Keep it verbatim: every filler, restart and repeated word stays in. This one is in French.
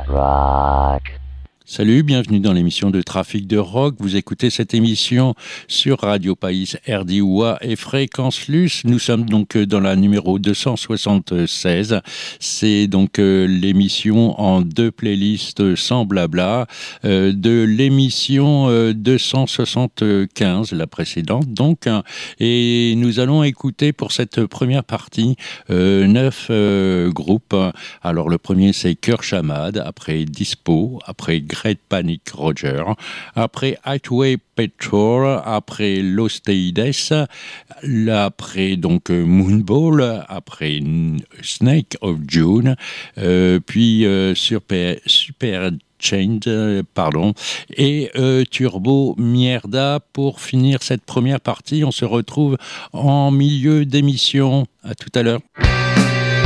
rock. Salut, bienvenue dans l'émission de Trafic de Rock. Vous écoutez cette émission sur Radio Païs, R D O A et Fréquence Luce. Nous sommes donc dans la numéro deux cent soixante-seize. C'est donc euh, l'émission en deux playlists sans blabla euh, de l'émission euh, deux cent soixante-quinze, la précédente donc. Et nous allons écouter pour cette première partie euh, neuf euh, groupes. Alors le premier c'est Cœur Chamade, après Dispo, après Great Panic Roger, après Highway Patrol, après Los Teides, après donc Moonball, après Snake of June, euh, puis euh, Super, Super Chained, euh, pardon, et euh, Turbo Mierda pour finir cette première partie. On se retrouve en milieu d'émission. À tout à l'heure.